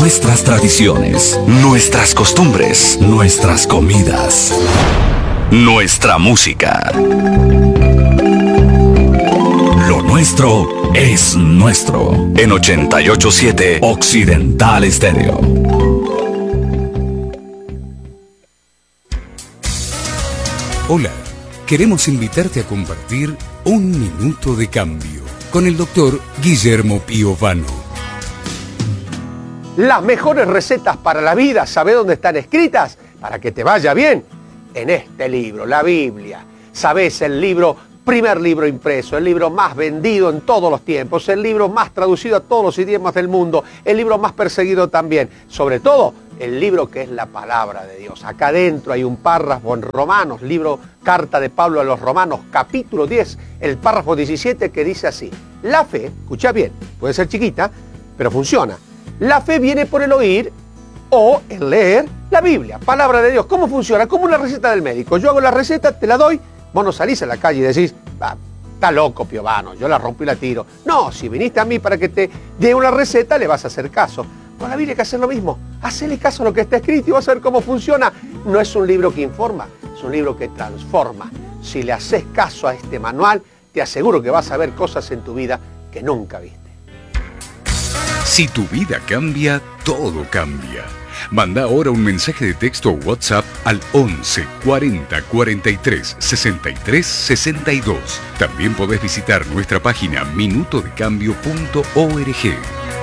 nuestras tradiciones, nuestras costumbres, nuestras comidas, nuestra música. Lo nuestro es nuestro. En 88.7 Occidental Estéreo. Hola, queremos invitarte a compartir Un Minuto de Cambio con el doctor Guillermo Piovano. Las mejores recetas para la vida, ¿sabés dónde están escritas? Para que te vaya bien, en este libro, la Biblia. ¿Sabés? El primer libro impreso, el libro más vendido en todos los tiempos, el libro más traducido a todos los idiomas del mundo, el libro más perseguido también. Sobre todo, el libro que es la palabra de Dios. Acá adentro hay un párrafo en Romanos, carta de Pablo a los Romanos, capítulo 10, el párrafo 17 que dice así: la fe, escucha bien, puede ser chiquita, pero funciona. La fe viene por el oír o el leer la Biblia, palabra de Dios. ¿Cómo funciona? Como una receta del médico. Yo hago la receta, te la doy, vos no salís a la calle y decís, está loco Piovano, yo la rompo y la tiro. No, si viniste a mí para que te dé una receta, le vas a hacer caso. Con la Biblia hay que hacer lo mismo. Hacele caso a lo que está escrito y vas a ver cómo funciona. No es un libro que informa, es un libro que transforma. Si le haces caso a este manual, te aseguro que vas a ver cosas en tu vida que nunca viste. Si tu vida cambia, todo cambia. Manda ahora un mensaje de texto o WhatsApp al 11 40 43 63 62. También podés visitar nuestra página minutodecambio.org.